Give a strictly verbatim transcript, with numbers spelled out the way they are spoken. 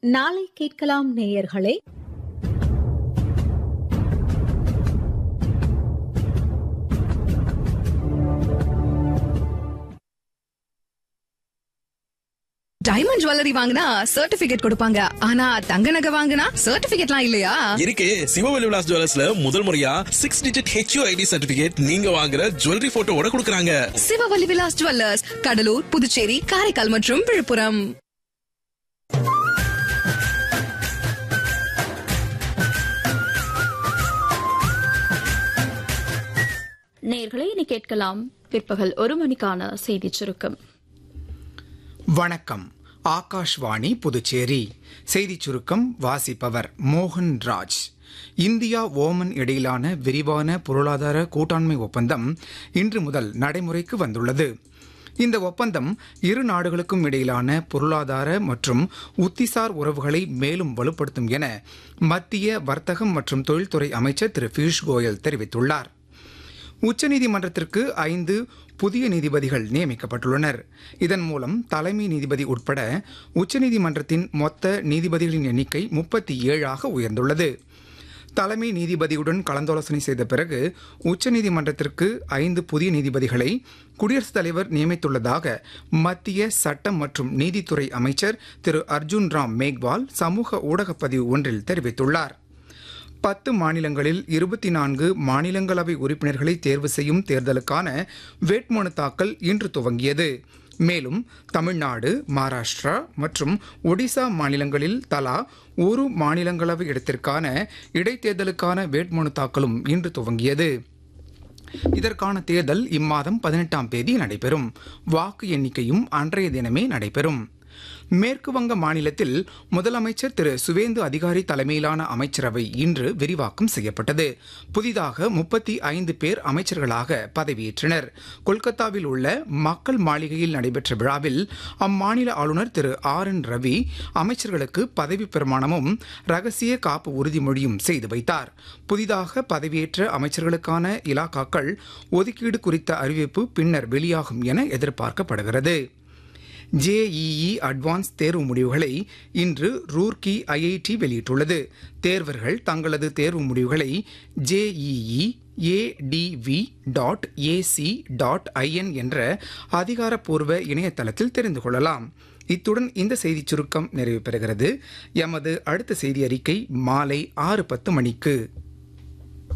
நாளை கேட்கலாம் நேயர்களே. டைமண்ட் ஜுவல்லரி வாங்கினா சர்டிபிகேட் கொடுப்பாங்க, ஆனா தங்க நகை வாங்கினா சர்டிபிகேட்லாம் இல்லையா? இருக்கு. சிவவெளி விலாஸ் ஜுவல்லர்ஸ்ல முதல் முறையா சிக்ஸ் டிஜிட் ஹெச்யூஐடி சர்டிபிகேட் நீங்க வாங்குற ஜுவல்லரி போட்டோவோட கொடுக்கறாங்க. சிவவெளி விலாஸ் ஜுவல்லர்ஸ், கடலூர், புதுச்சேரி, காரைக்கால் மற்றும் விழுப்புரம். நேயர்களே, இனி கேட்கலாம் பிற்பகல் ஒரு மணிக்கான செய்தி சுருக்கம். வணக்கம். ஆகாஷ்வாணி புதுச்சேரி செய்திச் சுருக்கம் வாசிப்பவர் மோகன் ராஜ். இந்தியா ஓமன் இடையிலான விரிவான பொருளாதார கூட்டாண்மை ஒப்பந்தம் இன்று முதல் நடைமுறைக்கு வந்துள்ளது. இந்த ஒப்பந்தம் இரு நாடுகளுக்கும் இடையிலான பொருளாதார மற்றும் உத்திசார் உறவுகளை மேலும் வலுப்படுத்தும் என மத்திய வர்த்தகம் மற்றும் தொழில்துறை அமைச்சர் திரு பியூஷ் கோயல் தெரிவித்துள்ளார். உச்சநீதிமன்றத்திற்கு ஐந்து புதிய நீதிபதிகள் நியமிக்கப்பட்டுள்ளனர். இதன் மூலம் தலைமை நீதிபதி உட்பட உச்சநீதிமன்றத்தின் மொத்த நீதிபதிகளின் எண்ணிக்கை முப்பத்தி ஏழாக உயர்ந்துள்ளது. தலைமை நீதிபதியுடன் கலந்தாலோசனை செய்த பிறகு உச்சநீதிமன்றத்திற்கு ஐந்து புதிய நீதிபதிகளை குடியரசுத் தலைவர் நியமித்துள்ளதாக மத்திய சட்டம் மற்றும் நீதித்துறை அமைச்சர் திரு அர்ஜுன் ராம் மேக்வால் சமூக ஊடக பதிவு ஒன்றில் தெரிவித்துள்ளார். பத்து மாநிலங்களில் இருபத்தி நான்கு மாநிலங்களவை உறுப்பினர்களை தேர்வு செய்யும் தேர்தலுக்கான வேட்புமனு தாக்கல் இன்று துவங்கியது. மேலும் தமிழ்நாடு, மகாராஷ்டிரா மற்றும் ஒடிசா மாநிலங்களில் தலா ஒரு மாநிலங்களவை இடத்திற்கான இடைத்தேர்தலுக்கான வேட்புமனு தாக்கலும் இன்று துவங்கியது. இதற்கான தேர்தல் இம்மாதம் பதினெட்டாம் தேதி நடைபெறும். வாக்கு எண்ணிக்கையும் அன்றைய தினமே நடைபெறும். மேற்கு வங்க மாநிலத்தில் முதலமைச்சர் திரு சுவேந்து அதிகாரி தலைமையிலான அமைச்சரவை இன்று விரிவாக்கம் செய்யப்பட்டது. புதிதாக முப்பத்தி ஐந்து பேர் அமைச்சர்களாக பதவியேற்றனர். கொல்கத்தாவில் உள்ள மக்கள் மாளிகையில் நடைபெற்ற விழாவில் அம்மாநில ஆளுநர் திரு ஆர் என் ரவி அமைச்சர்களுக்கு பதவி பிரமாணமும் ரகசிய காப்பு உறுதிமொழியும் செய்து வைத்தார். புதிதாக பதவியேற்ற அமைச்சர்களுக்கான இலாக்காக்கள் ஒதுக்கீடு குறித்த அறிவிப்பு பின்னர் வெளியாகும் என எதிர்பார்க்கப்படுகிறது. ஜேஇஇ அட்வான்ஸ் தேர்வு முடிவுகளை இன்று ரூர்க்கி ஐஐடி வெளியிட்டுள்ளது. தேர்வர்கள் தங்களது தேர்வு முடிவுகளை JEE ATV dot AC dot IN என்ற அதிகாரப்பூர்வ இணையதளத்தில் தெரிந்து கொள்ளலாம். இத்துடன் இந்த செய்திச் சுருக்கம் நிறைவு பெறுகிறது. எமது அடுத்த செய்தி அறிக்கை மாலை ஆறு பத்து மணிக்கு.